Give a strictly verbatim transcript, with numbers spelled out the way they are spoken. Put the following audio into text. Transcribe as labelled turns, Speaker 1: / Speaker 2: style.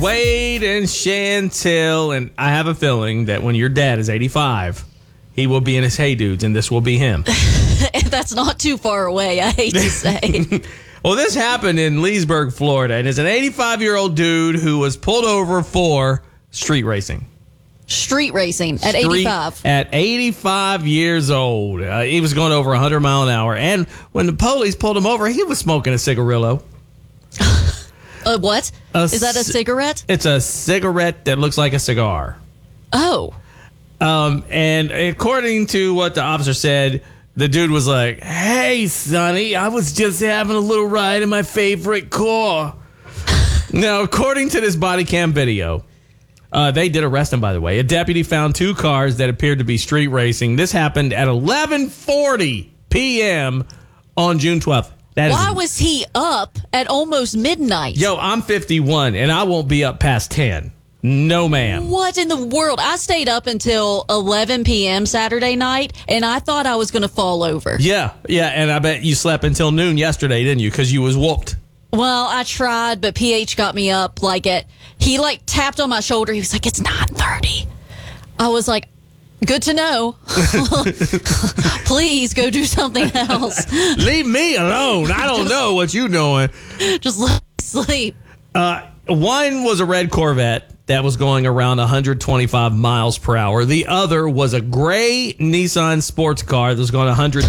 Speaker 1: Wade and Chantel, and I have a feeling that when your dad is eighty-five, he will be in his Hey Dudes, and this will be him.
Speaker 2: That's not too far away, I hate to say.
Speaker 1: Well, this happened in Leesburg, Florida, and it's an eighty-five-year-old dude who was pulled over for street racing.
Speaker 2: Street racing at
Speaker 1: Street,
Speaker 2: eighty-five.
Speaker 1: At eighty-five years old. Uh, he was going over one hundred miles an hour, and when the police pulled him over, he was smoking a cigarillo.
Speaker 2: Uh, what?
Speaker 1: A
Speaker 2: Is that a
Speaker 1: c-
Speaker 2: cigarette?
Speaker 1: It's a cigarette that looks like a cigar.
Speaker 2: Oh.
Speaker 1: Um, and according to what the officer said, the dude was like, "Hey, Sonny, I was just having a little ride in my favorite car." Now, according to this body cam video, uh, they did arrest him, by the way. A deputy found two cars that appeared to be street racing. This happened at eleven forty p.m. on June twelfth. That is-
Speaker 2: Why was he up at almost midnight?
Speaker 1: Yo, I'm fifty-one, and I won't be up past ten. No, ma'am.
Speaker 2: What in the world? I stayed up until eleven p.m. Saturday night, and I thought I was going to fall over.
Speaker 1: Yeah, yeah, and I bet you slept until noon yesterday, didn't you? Because you was whooped.
Speaker 2: Well, I tried, but P H got me up like at, he like tapped on my shoulder. He was like, "It's nine thirty. I was like, good to know. Please go do something else.
Speaker 1: Leave me alone. I don't know what you doing.
Speaker 2: Just let me sleep.
Speaker 1: Uh, one was a red Corvette that was going around one hundred twenty-five miles per hour. The other was a gray Nissan sports car that was going one hundred